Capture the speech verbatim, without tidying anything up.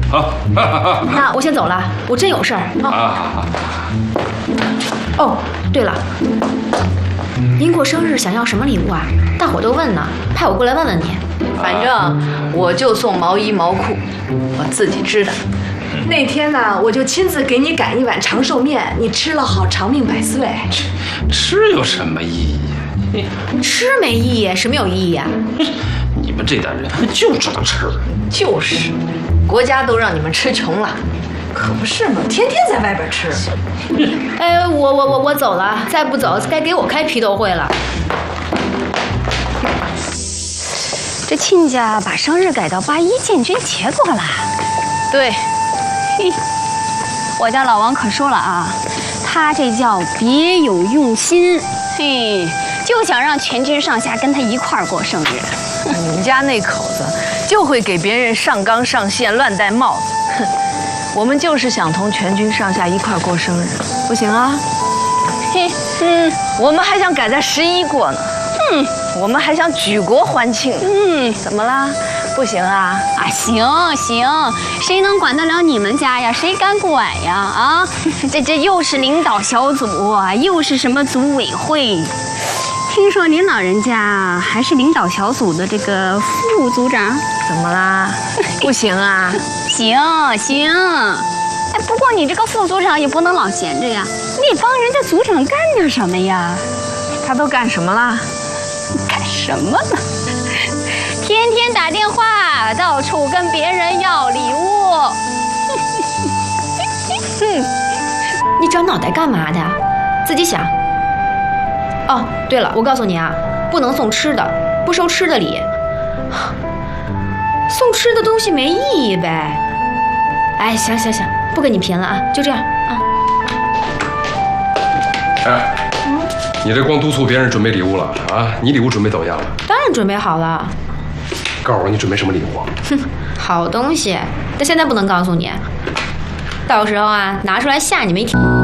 好， 那我先走了，我真有事儿啊。 啊哦，对了，您过生日想要什么礼物啊？大伙都问呢，派我过来问问你。 反正我就送毛衣毛裤，我自己织的。那天呢，我就亲自给你擀一碗长寿面，你吃了好长命百岁。 吃有什么意义？ 吃没意义，什么有意义啊？ 你们这代人就知道吃。 就是，国家都让你们吃穷了，可不是嘛，天天在外边吃。 哎，我我我我走了，再不走该给我开批斗会了。 这亲家把生日改到八一建军节过了。 对， 嘿，我家老王可说了啊，他这叫别有用心，嘿，就想让全军上下跟他一块儿过生日。 你们家那口子就会给别人上纲上线、乱戴帽子。哼，我们就是想同全军上下一块儿过生日，不行啊。嘿，嗯，我们还想改在十一过呢。嗯，我们还想举国欢庆。嗯，怎么啦？不行啊？ 啊，行行，谁能管得了你们家呀？谁敢管呀？啊，这这又是领导小组，又是什么组委会？听说您老人家还是领导小组的这个副组长？ 怎么啦？不行啊？ 行行，哎，不过你这个副组长也不能老闲着呀，你得帮人家组长干点什么呀？ 他都干什么啦？ 干什么呢？天天打电话，到处跟别人要礼物。 哼，你长脑袋干嘛的？自己想。哦，对了，我告诉你啊，不能送吃的，不收吃的礼。送吃的东西没意义呗。哎，行行行，不跟你贫了啊，就这样啊。 哎，嗯，你这光督促别人准备礼物了啊？你礼物准备怎么样了？ 当然准备好了。 告诉我你准备什么礼物啊？ 哼，好东西，但现在不能告诉你，到时候啊拿出来吓你们一跳。